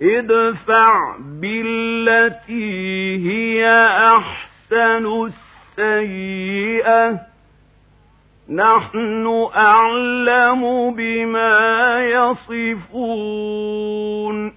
ادفع بالتي هي أحسن السيئة نحن أعلم بما يصفون